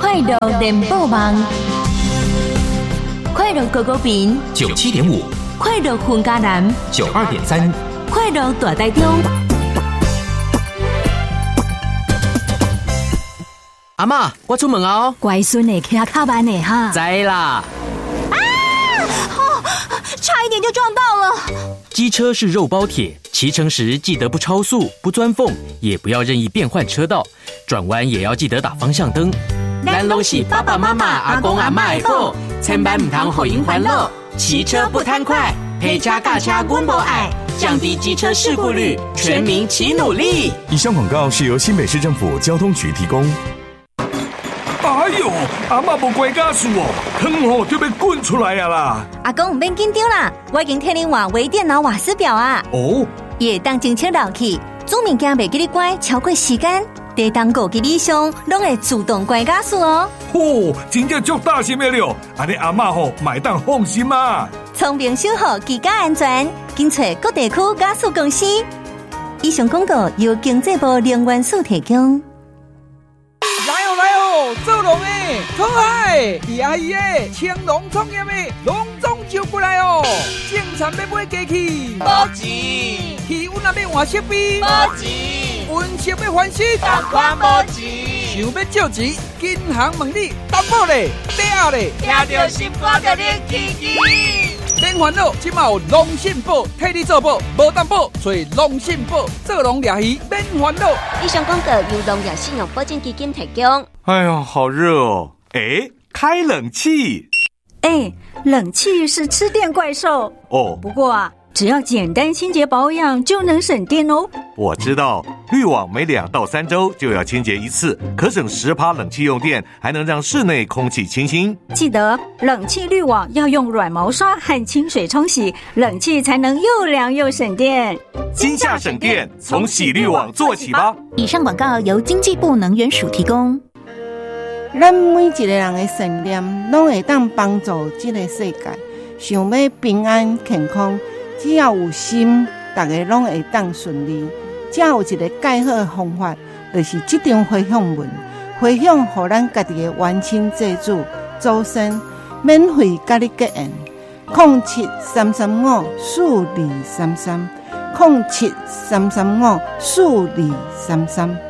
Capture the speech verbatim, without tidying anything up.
快乐联播网，快乐狗狗饼九七点五， 快乐混家男九二点三， 快乐大台中。 阿嬷，我出门哦。 乖孙的骑卡慢的哈。 知啦。 啊！哦，差一点就撞到了。 机车是肉包铁，骑乘时记得不超速、不钻缝，也不要任意变换车道，转弯也要记得打方向灯。咱拢是爸爸妈妈、阿公阿嬷的宝，千万唔通互因烦恼。骑车不贪快，陪车驾车阮无爱，降低机车事故率，全民齐努力。 以上广告是由新北市政府交通局提供。 哎呦，阿嬷无乖家事哦，汤吼就要滚出来啊啦！ 阿公唔免紧张啦，我已经替你换微电脑瓦斯表啊。 哦， 也当真清热气，煮物件袂记你乖超过时间，地当五级以上拢会自动乖家事哦。 嚯、哦，真正足大心的了，安尼阿嬷吼买当放心啊。 聪明守护居家安全，紧找各地区家事公司。以上广告由经济部能源署提供。 来哦来哦，做农的、讨海的、鱼阿姨的、青农创业的，拢总招过来哦！种田要买机器， 无钱； 气温也要换设备， 无钱； 温室要翻新， 同款无钱。 想要借钱，银行问你担保嘞、抵押嘞， 听到心肝就你起起。 免烦恼，即马有农信保替你做保，无担保，找农信保做农掠鱼免烦恼。 以上广告由农业信用保证基金提供。 哎呀，好热哦！哎，开冷气。 哎，冷气是吃电怪兽哦。 不过啊，只要简单清洁保养就能省电哦。 我知道，滤网每两到三周就要清洁一次，可省十趴冷气用电，还能让室内空气清新。 记得冷气滤网要用软毛刷和清水冲洗，冷气才能又凉又省电。 今夏省电，从洗滤网做起吧。 以上广告由经济部能源署提供。 咱每一个人的信念，拢会当帮助这个世界。想要平安健康，只要有心，大家拢会当顺利。才有一个介好的方法，就是这张回向文，回向予咱家己的冤亲债主、祖先，免费甲你结缘。零七三三五四二三三，零七三三五四二三三。